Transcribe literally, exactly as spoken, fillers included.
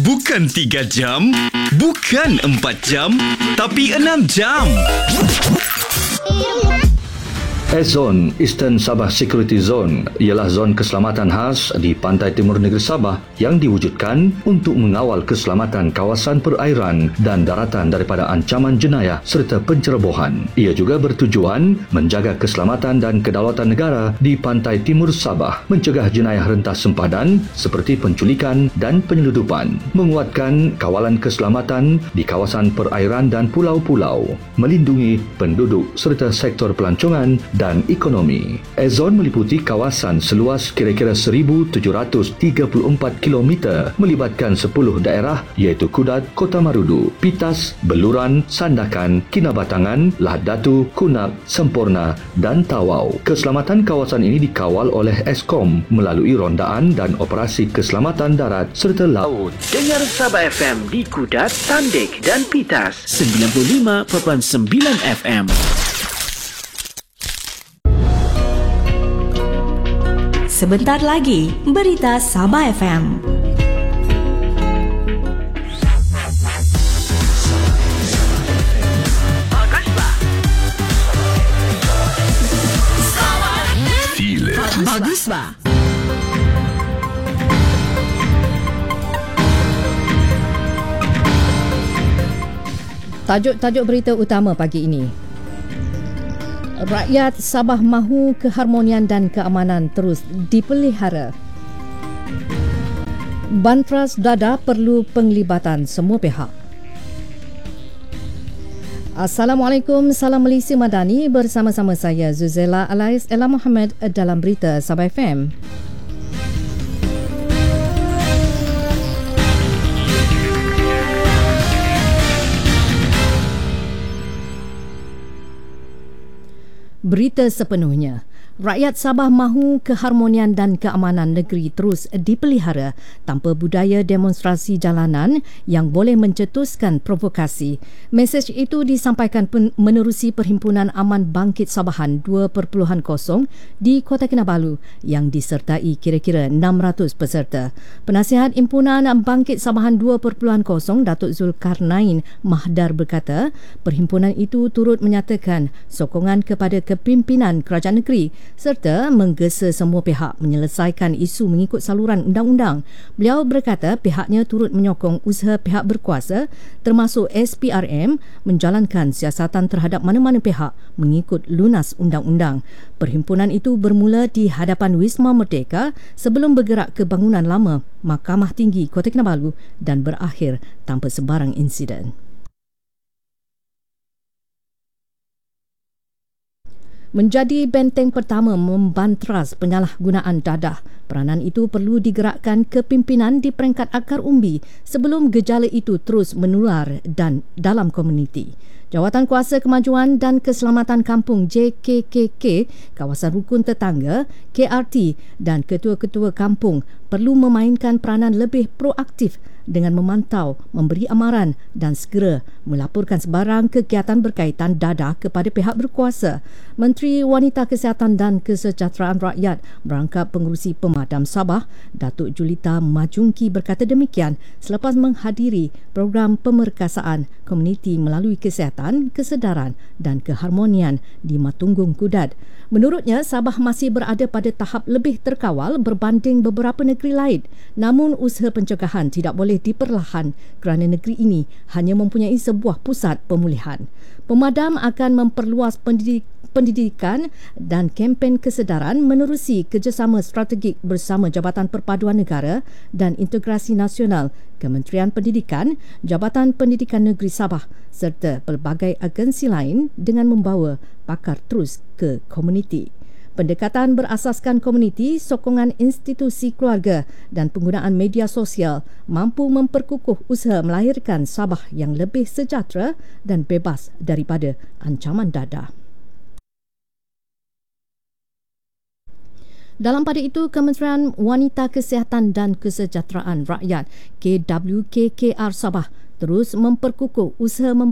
Bukan tiga jam, bukan empat jam, tapi enam jam. S-Zone, Eastern Sabah Security Zone, ialah zon keselamatan khas di pantai timur negeri Sabah yang diwujudkan untuk mengawal keselamatan kawasan perairan dan daratan daripada ancaman jenayah serta pencerobohan. Ia juga bertujuan menjaga keselamatan dan kedaulatan negara di pantai timur Sabah, mencegah jenayah rentas sempadan seperti penculikan dan penyeludupan, menguatkan kawalan keselamatan di kawasan perairan dan pulau-pulau, melindungi penduduk serta sektor pelancongan dan ekonomi. S-Zone meliputi kawasan seluas kira-kira seribu tujuh ratus tiga puluh empat kilometer melibatkan sepuluh daerah iaitu Kudat, Kota Marudu, Pitas, Beluran, Sandakan, Kinabatangan, Lahad Datu, Kunak, Semporna dan Tawau. Keselamatan kawasan ini dikawal oleh Eskom melalui rondaan dan operasi keselamatan darat serta laut. Dengar Sabah F M di Kudat, Tandik dan Pitas sembilan puluh lima perpuluhan sembilan F M. Sebentar lagi, berita Sabah F M. Feel it. Bagus ba? Tajuk-tajuk berita utama pagi ini. Rakyat Sabah mahu keharmonian dan keamanan terus dipelihara. Bantras Dada perlu penglibatan semua pihak. Assalamualaikum, salam Malaysia Madani, bersama-sama saya Zuzela Alais Ella Muhammad dalam berita Sabah F M. Berita sepenuhnya. Rakyat Sabah mahu keharmonian dan keamanan negeri terus dipelihara tanpa budaya demonstrasi jalanan yang boleh mencetuskan provokasi. Mesej itu disampaikan menerusi Perhimpunan Aman Bangkit Sabahan dua titik kosong di Kota Kinabalu yang disertai kira-kira enam ratus peserta. Penasihat Himpunan Bangkit Sabahan dua titik kosong, Datuk Zulkarnain Mahdar berkata, perhimpunan itu turut menyatakan sokongan kepada kepimpinan kerajaan negeri serta menggesa semua pihak menyelesaikan isu mengikut saluran undang-undang. Beliau berkata pihaknya turut menyokong usaha pihak berkuasa termasuk S P R M menjalankan siasatan terhadap mana-mana pihak mengikut lunas undang-undang. Perhimpunan itu bermula di hadapan Wisma Merdeka sebelum bergerak ke bangunan lama Mahkamah Tinggi Kota Kinabalu dan berakhir tanpa sebarang insiden. Menjadi benteng pertama membantras penyalahgunaan dadah. Peranan itu perlu digerakkan kepimpinan di peringkat akar umbi sebelum gejala itu terus menular dan dalam komuniti. Jawatan Kuasa Kemajuan dan Keselamatan Kampung J K K K, Kawasan Rukun Tetangga, K R T dan ketua-ketua kampung perlu memainkan peranan lebih proaktif dengan memantau, memberi amaran dan segera melaporkan sebarang kegiatan berkaitan dadah kepada pihak berkuasa. Menteri Wanita Kesihatan dan Kesejahteraan Rakyat Berangkap Pengurusi Pemadam Sabah, Datuk Julita Majungki berkata demikian selepas menghadiri program pemerkasaan komuniti melalui kesihatan, kesedaran dan keharmonian di Matunggung Kudat. Menurutnya, Sabah masih berada pada tahap lebih terkawal berbanding beberapa negeri lain. Namun, usaha pencegahan tidak boleh diperlahan kerana negeri ini hanya mempunyai sebuah pusat pemulihan. Pemadam akan memperluas pendidik pendidikan dan kempen kesedaran menerusi kerjasama strategik bersama Jabatan Perpaduan Negara dan Integrasi Nasional, Kementerian Pendidikan, Jabatan Pendidikan Negeri Sabah serta pelbagai agensi lain dengan membawa pakar terus ke komuniti. Pendekatan berasaskan komuniti, sokongan institusi keluarga dan penggunaan media sosial mampu memperkukuh usaha melahirkan Sabah yang lebih sejahtera dan bebas daripada ancaman dadah. Dalam pada itu, Kementerian Wanita Kesihatan dan Kesejahteraan Rakyat K W K K R Sabah terus memperkukuh usaha mem-